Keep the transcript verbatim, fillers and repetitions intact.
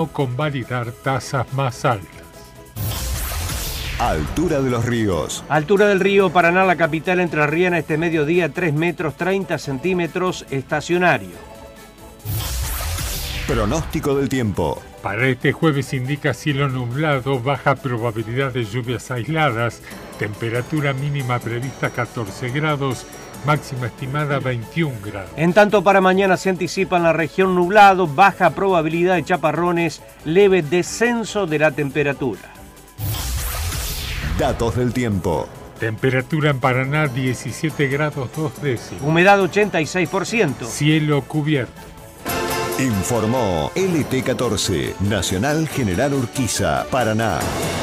convalidar tasas más altas. Altura de los ríos. Altura del río Paraná, la capital entrerriana, este mediodía tres metros treinta centímetros estacionario. Pronóstico del tiempo. Para este jueves indica cielo nublado, baja probabilidad de lluvias aisladas, temperatura mínima prevista catorce grados, máxima estimada veintiún grados. En tanto, para mañana se anticipa en la región nublado, baja probabilidad de chaparrones, leve descenso de la temperatura. Datos del tiempo. Temperatura en Paraná diecisiete grados dos décimos. Humedad ochenta y seis por ciento. Cielo cubierto. Informó L T catorce, Nacional General Urquiza, Paraná.